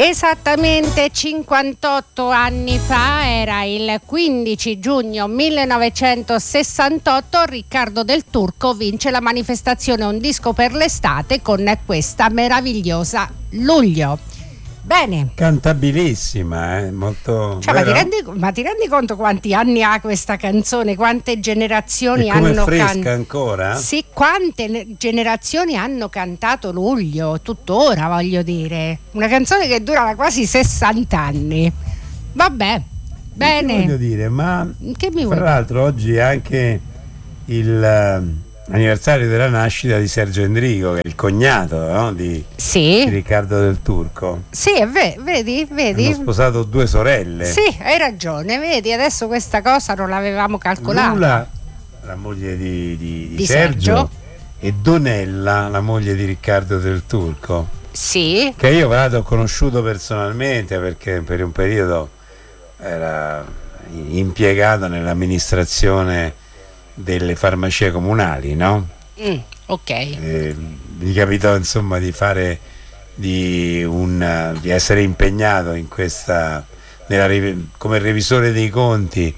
Esattamente 58 anni fa, era il 15 giugno 1968, Riccardo Del Turco vince la manifestazione Un disco per l'estate con questa meravigliosa Luglio. Bene. Cantabilissima, molto. Cioè, ma ti rendi conto quanti anni ha questa canzone? Quante generazioni hanno fresca ancora? Sì, quante generazioni hanno cantato Luglio, tuttora, voglio dire. Una canzone che dura quasi 60 anni. Vabbè, bene. Che voglio dire, ma che mi tra l'altro oggi è anche il anniversario della nascita di Sergio Endrico, che è il cognato, no? di Riccardo Del Turco. Sì, vedi? Hanno sposato 2 sorelle. Sì, hai ragione, vedi, adesso questa cosa non l'avevamo calcolata. Lula, la moglie di Sergio, e Donella, la moglie di Riccardo Del Turco. Sì. Che io ho conosciuto personalmente, perché per un periodo era impiegato nell'amministrazione delle farmacie comunali, no? Ok. Mi capitò insomma di essere impegnato in questa come revisore dei conti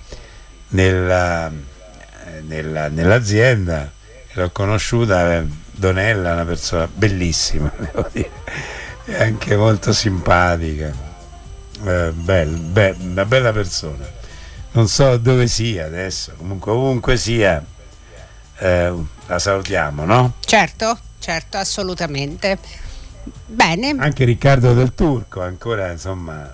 nell'azienda, e l'ho conosciuta. Donella, una persona bellissima, devo dire, e anche molto simpatica, una bella persona. Non so dove sia adesso, comunque ovunque sia, la salutiamo, no? Certo, assolutamente. Bene. Anche Riccardo Del Turco ancora, insomma,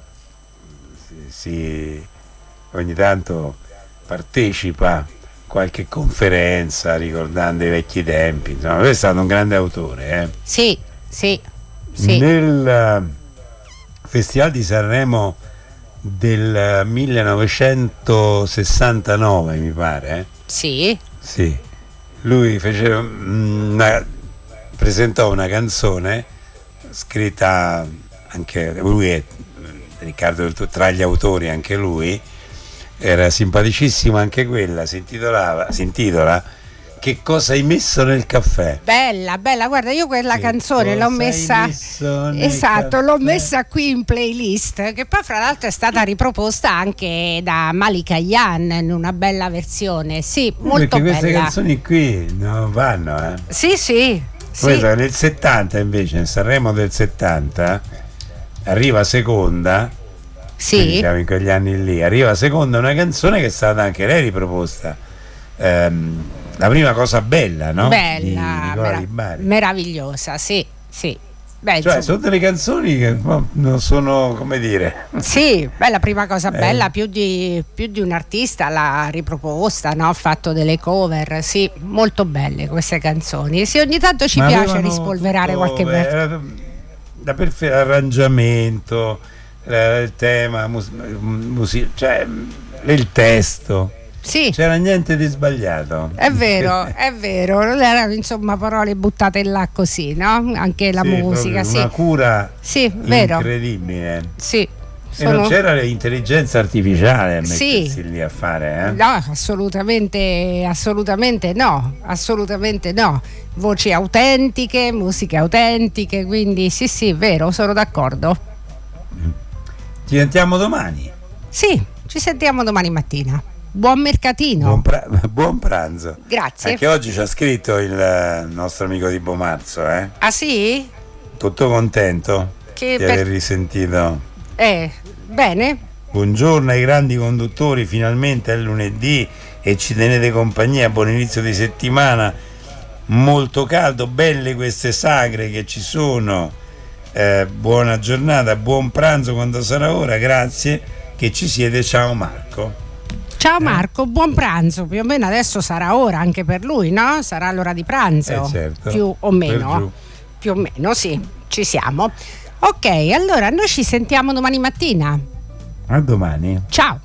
ogni tanto partecipa a qualche conferenza ricordando i vecchi tempi. Insomma, lui è stato un grande autore. Sì. Nel Festival di Sanremo del 1969, mi pare. Sì. Lui presentò una canzone scritta, anche lui è Riccardo Del Turco, tra gli autori anche lui, era simpaticissima anche quella, si intitola Che cosa hai messo nel caffè? Bella, guarda, io quella canzone l'ho messa l'ho messa qui in playlist, che poi fra l'altro è stata riproposta anche da Malika Yan in una bella versione, molto bella. Perché queste canzoni qui non vanno, Sì. Nel 70 invece, nel Sanremo del 70, arriva seconda. Sì. Siamo in quegli anni lì. Arriva seconda una canzone che è stata anche lei riproposta. La prima cosa bella, no? Bella, meravigliosa, sì. Beh, cioè, sono delle canzoni che non sono, come dire. Sì, la prima cosa bella, più di un artista l'ha riproposta, no? Ha fatto delle cover, sì, molto belle queste canzoni. Sì, ogni tanto ci piace rispolverare qualche verso. Da perfetto arrangiamento, il tema, cioè il testo. Sì. C'era niente di sbagliato. È vero, non erano insomma parole buttate là così, no? Anche la musica, una cura incredibile. Sì. E non c'era l'intelligenza artificiale a mettersi lì a fare, No, assolutamente no. Voci autentiche, musiche autentiche, quindi sì, vero, sono d'accordo. Ci sentiamo domani. Sì, ci sentiamo domani mattina. Buon mercatino. Buon pranzo. Grazie. Anche oggi ci ha scritto il nostro amico di Bomarzo, Ah sì? Tutto contento di aver risentito. Bene. Buongiorno ai grandi conduttori, finalmente è lunedì e ci tenete compagnia. Buon inizio di settimana. Molto caldo, belle queste sagre che ci sono. Buona giornata, buon pranzo quando sarà ora. Grazie che ci siete. Ciao Marco. Ciao Marco, buon pranzo. Più o meno adesso sarà ora anche per lui, no? Sarà l'ora di pranzo, certo. Più o meno, sì, ci siamo. Ok, allora noi ci sentiamo domani mattina. A domani. Ciao.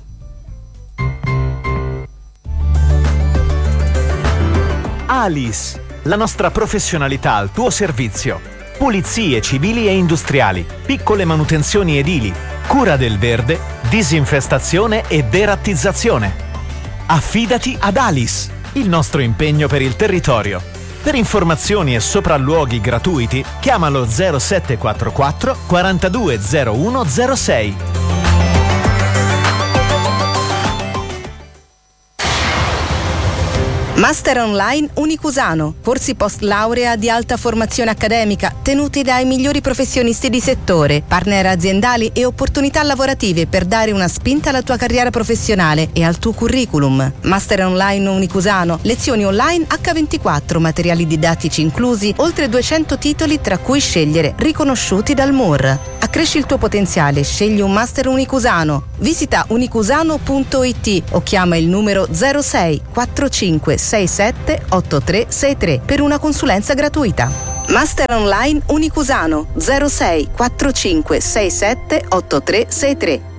Alice, la nostra professionalità al tuo servizio. Pulizie civili e industriali, piccole manutenzioni edili, cura del verde, disinfestazione e derattizzazione. Affidati ad Alice, il nostro impegno per il territorio. Per informazioni e sopralluoghi gratuiti, chiamalo 0744 420106. Master Online Unicusano, corsi post laurea di alta formazione accademica tenuti dai migliori professionisti di settore, partner aziendali e opportunità lavorative per dare una spinta alla tua carriera professionale e al tuo curriculum. Master Online Unicusano, lezioni online H24, materiali didattici inclusi, oltre 200 titoli tra cui scegliere, riconosciuti dal MUR. Accresci il tuo potenziale, scegli un Master Unicusano. Visita unicusano.it o chiama il numero 06 45 67 8363 per una consulenza gratuita. Master Online Unicusano 06 45 67 8363.